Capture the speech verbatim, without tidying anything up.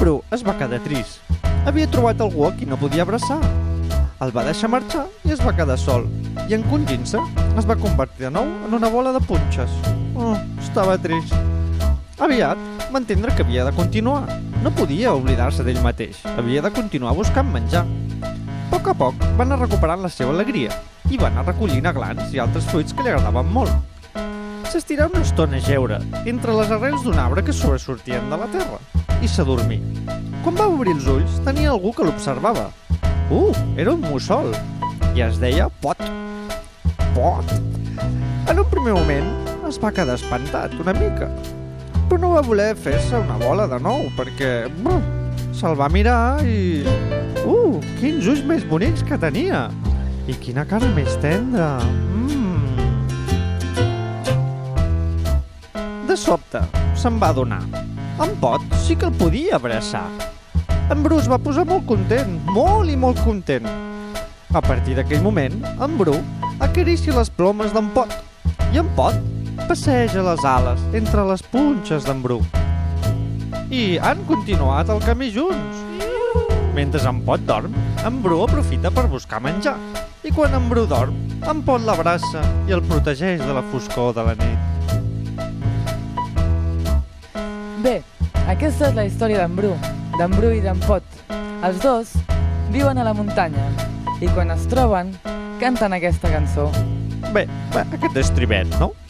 Bru es va quedar trist. Havia trobat algú a qui no podia abraçar. El va deixar marxar i es va quedar sol, i encongint-se es va convertir de nou en una bola de punxes. Oh, estava trist. Aviat va entendre que havia de continuar. No podia oblidar-se d'ell mateix, havia de continuar buscant menjar. A poc a poc va anar recuperant la seva alegria i va anar recollint aglans i altres fruits que li agradaven molt. S'estirà una estona a jeure entre les arrels d'un arbre que sobresortien de la terra i s'adormí. Quan va obrir els ulls tenia algú que l'observava. Uh, era un mussol i es deia Pot. Pot. En un primer moment es va quedar espantat una mica, però no va voler fer-se una bola de nou perquè uh, se'l va mirar i... Uh, quins ulls més bonics que tenia! I quina cara més tendra! Mm. De sobte se'n va adonar. En Pot sí que el podia abraçar. En Bru es va posar molt content, molt i molt content. A partir d'aquell moment, en Bru acaricia les plomes d'en Pot i en Pot passeja les ales entre les punxes d'en Bru. I han continuat el camí junts. Mentre en Pot dorm, en Bru aprofita per buscar menjar. I quan en Bru dorm, en Pot l'abraça i el protegeix de la foscor de la nit. Bé, aquesta és la història d'en Bru, d'en Bru i d'en Pot. Els dos viuen a la muntanya i quan es troben canten aquesta cançó. Bé, bé aquest estribet, no?